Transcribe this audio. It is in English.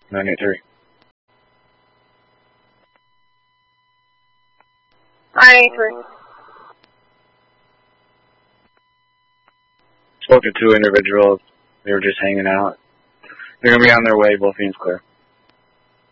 983. Hi, 3. Spoke to 2 individuals. They were just hanging out. They're going to be on their way. Both means clear.